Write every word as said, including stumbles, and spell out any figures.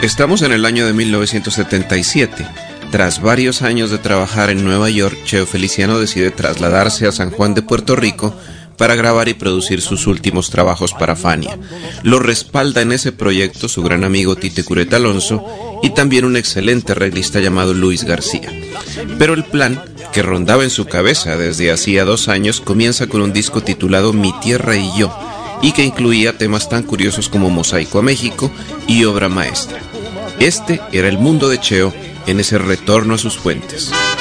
Estamos en el año de mil novecientos setenta y siete. Tras varios años de trabajar en Nueva York, Cheo Feliciano decide trasladarse a San Juan de Puerto Rico para grabar y producir sus últimos trabajos para Fania. Lo respalda en ese proyecto su gran amigo Tite Cureta Alonso y también un excelente arreglista llamado Luis García. Pero el plan, que rondaba en su cabeza desde hacía dos años, comienza con un disco titulado Mi Tierra y Yo, y que incluía temas tan curiosos como Mosaico a México y Obra Maestra. Este era el mundo de Cheo en ese retorno a sus fuentes.